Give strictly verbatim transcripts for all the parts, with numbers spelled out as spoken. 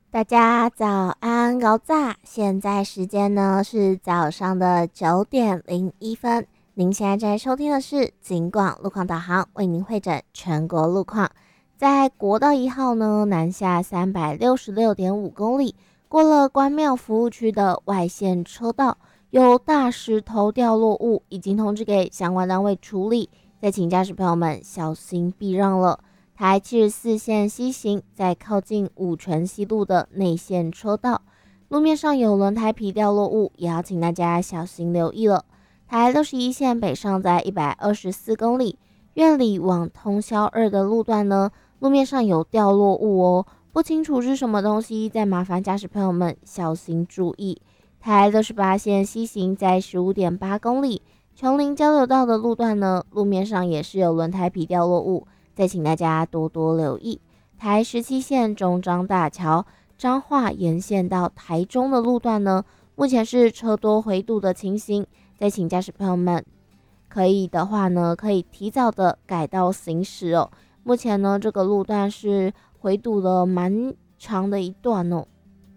大家早安，高炸！现在时间呢是早上的九点零一分。您现在在收听的是警广路况导航，为您会诊全国路况。在国道一号呢，南下三百六十六点五公里，过了关庙服务区的外线车道，有大石头掉落物，已经通知给相关单位处理，再请驾驶朋友们小心避让了。台七十四线西行，在靠近五权西路的内线车道，路面上有轮胎皮掉落物，也要请大家小心留意了。台六十一线北上，在一百二十四公里，苑里往通霄二的路段呢，路面上有掉落物哦，不清楚是什么东西，再麻烦驾驶朋友们小心注意。台六十八线西行，在十五点八公里，琼林交流道的路段呢，路面上也是有轮胎皮掉落物。再请大家多多留意。台十七线中彰大桥彰化沿线到台中的路段呢，目前是车多回堵的情形，再请驾驶朋友们可以的话呢，可以提早的改道行驶哦。目前呢，这个路段是回堵了蛮长的一段哦。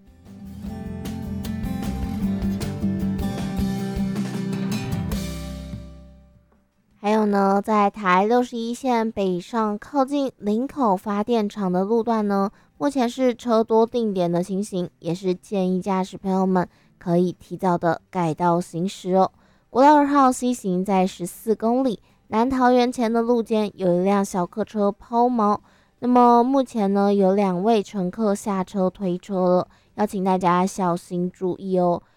还有呢，在台六十一线北上靠近林口发电厂的路段呢，目前是车多定点的情形，也是建议驾驶朋友们可以提早的改道行驶哦。国道二号西行在十四公里，南桃园前的路肩有一辆小客车抛锚，那么目前呢有两位乘客下车推车了，要请大家小心注意哦。